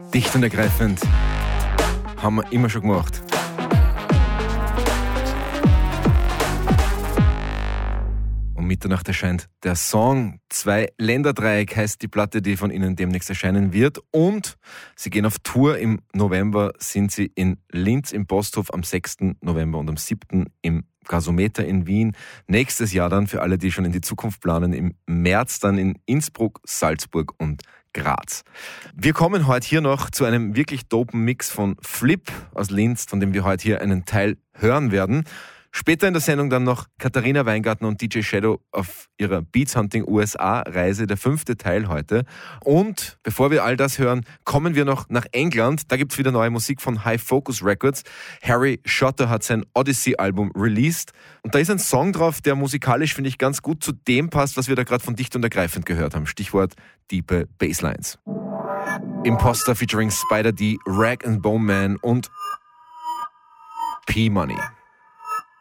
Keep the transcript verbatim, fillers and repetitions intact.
Dicht und ergreifend. Haben wir immer schon gemacht. Um Mitternacht erscheint der Song. Zwei Länderdreieck heißt die Platte, die von ihnen demnächst erscheinen wird. Und sie gehen auf Tour. Im November sind sie in Linz im Posthof, am sechsten November und am siebten im Gasometer in Wien. Nächstes Jahr dann, für alle, die schon in die Zukunft planen, im März dann in Innsbruck, Salzburg und Graz. Wir kommen heute hier noch zu einem wirklich dopen Mix von Flip aus Linz, von dem wir heute hier einen Teil hören werden. Später in der Sendung dann noch Katharina Weingarten und D J Shadow auf ihrer Beats Hunting U S A-Reise, der fünfte Teil heute. Und bevor wir all das hören, kommen wir noch nach England. Da gibt's wieder neue Musik von High Focus Records. Harry Schotter hat sein Odyssey-Album released. Und da ist ein Song drauf, der musikalisch, finde ich, ganz gut zu dem passt, was wir da gerade von Dicht und Ergreifend gehört haben. Stichwort diepe Basslines. Imposter featuring Spider D, Rag and Bone Man und P-Money.